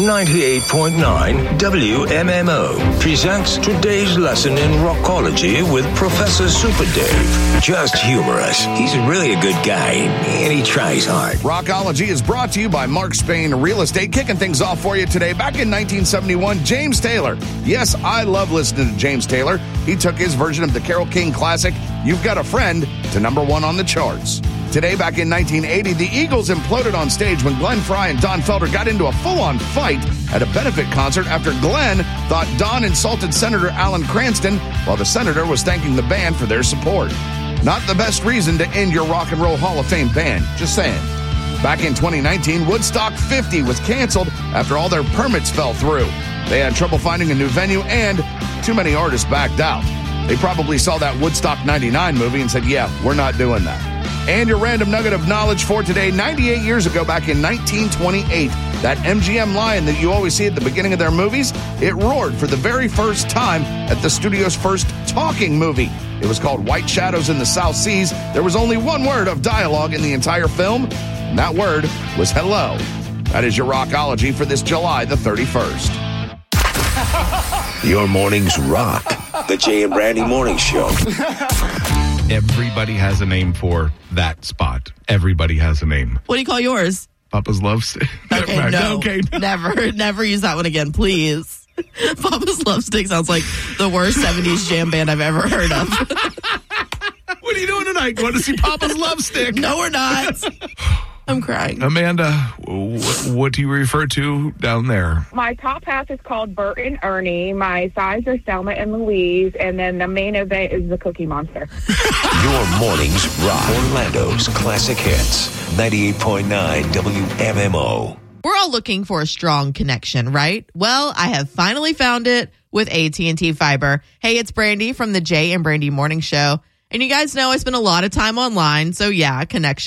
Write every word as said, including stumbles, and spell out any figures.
ninety-eight point nine W M M O presents today's lesson in rockology with Professor Super Dave. Just humorous. He's really a good guy, and he tries hard. Rockology is brought to you by Mark Spain Real Estate. Kicking things off for you today. Back in nineteen seventy-one, James Taylor. Yes, I love listening to James Taylor. He took his version of the Carole King classic, You've Got a Friend, to number one on the charts. Today, back in nineteen eighty, the Eagles imploded on stage when Glenn Frey and Don Felder got into a full-on fight at a benefit concert after Glenn thought Don insulted Senator Alan Cranston while the senator was thanking the band for their support. Not the best reason to end your Rock and Roll Hall of Fame band, just saying. Back in twenty nineteen, Woodstock fifty was canceled after all their permits fell through. They had trouble finding a new venue and too many artists backed out. They probably saw that Woodstock ninety-nine movie and said, yeah, we're not doing that. And your random nugget of knowledge for today, ninety-eight years ago, back in nineteen twenty-eight, that M G M lion that you always see at the beginning of their movies, it roared for the very first time at the studio's first talking movie. It was called White Shadows in the South Seas. There was only one word of dialogue in the entire film, and that word was hello. That is your Rockology for this July the thirty-first. Your mornings rock. The Jay and Brandy Morning Show. Everybody has a name for that spot. Everybody has a name. What do you call yours? Papa's Love Stick. Okay, no. Okay. Never, never use that one again, please. Papa's Love Stick sounds like the worst seventies jam band I've ever heard of. What are you doing tonight? Going to see Papa's Love Stick? No, we're not. I'm crying. Amanda, what, what do you refer to down there? My top half is called Bert and Ernie. My sides are Selma and Louise. And then the main event is the Cookie Monster. Your mornings rock. Orlando's classic hits. ninety-eight point nine W M M O. We're all looking for a strong connection, right? Well, I have finally found it with A T and T Fiber. Hey, it's Brandy from the Jay and Brandy Morning Show. And you guys know I spend a lot of time online. So yeah, connection.